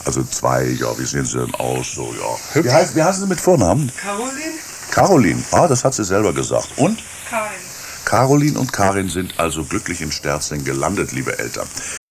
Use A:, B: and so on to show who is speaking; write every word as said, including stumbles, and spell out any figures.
A: Also zwei, ja, wie sehen sie denn aus? So, ja. Wie, heißt, wie heißen sie mit Vornamen?
B: Caroline.
A: Caroline, ah, das hat sie selber gesagt. Und?
B: Karin.
A: Caroline und Karin sind also glücklich im Sterzing gelandet, liebe Eltern.